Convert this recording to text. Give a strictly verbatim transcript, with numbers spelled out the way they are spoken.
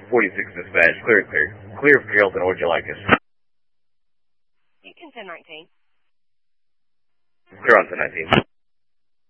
forty-six dispatch. Clear, clear. Clear for Carrollton. What would you like us? You can ten nineteen. Clear on ten nineteen.